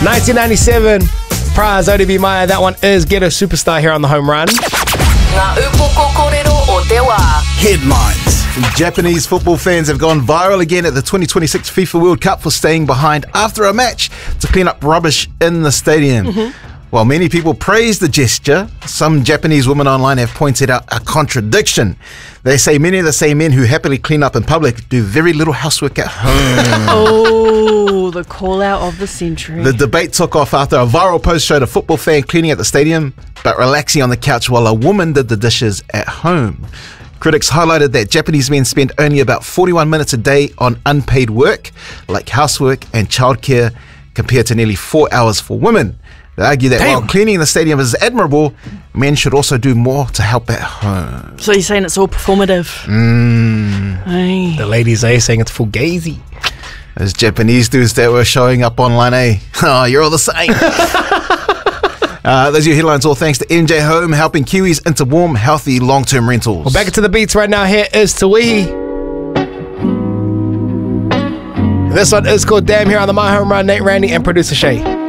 1997, prize ODB Maya. That one is Get a Superstar here on the Home Run. Headlines. Japanese football fans have gone viral again at the 2026 FIFA World Cup for staying behind after a match to clean up rubbish in the stadium. While many people praise the gesture, some Japanese women online have pointed out a contradiction. They say many of the same men who happily clean up in public do very little housework at home. Oh, the call out of the century. The debate took off after a viral post showed a football fan cleaning at the stadium but relaxing on the couch while a woman did the dishes at home. Critics highlighted that Japanese men spend only about 41 minutes a day on unpaid work, like housework and childcare, compared to nearly 4 hours for women. They argue that while cleaning the stadium is admirable, men should also do more to help at home. So you're saying it's all performative? Aye. The ladies are saying it's fugazi. Those Japanese dudes that were showing up online, eh? Oh, you're all the same. Those are your headlines, all thanks to MJ Home, helping Kiwis into warm, healthy, long-term rentals. Well, back into the beats right now. Here is Tawihi. This one is called Damn here on the My Home Run. Nate Randy and producer Shay.